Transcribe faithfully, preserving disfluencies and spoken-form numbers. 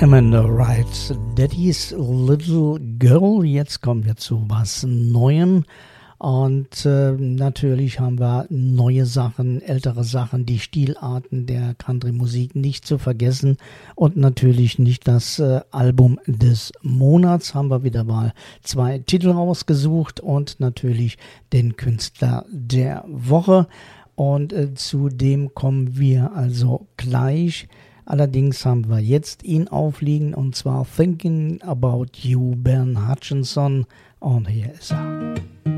Amanda Wright, Daddy's Little Girl. Jetzt kommen wir zu was Neuem. Und äh, natürlich haben wir neue Sachen, ältere Sachen, die Stilarten der Country-Musik nicht zu vergessen. Und natürlich nicht das äh, Album des Monats. Haben wir wieder mal zwei Titel rausgesucht und natürlich den Künstler der Woche. Und äh, zu dem kommen wir also gleich. Allerdings haben wir jetzt ihn aufliegen und zwar Thinking About You, Ben Hutchinson. Und hier ist er.